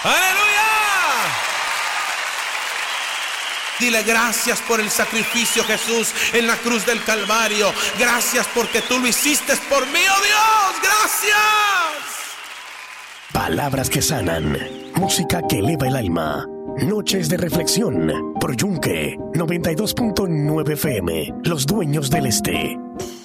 ¡Aleluya! Dile gracias por el sacrificio, Jesús, en la cruz del Calvario. Gracias porque tú lo hiciste por mí, oh Dios. Gracias. Palabras que sanan, música que eleva el alma. Noches de reflexión por Yunque 92.9 FM, los dueños del este.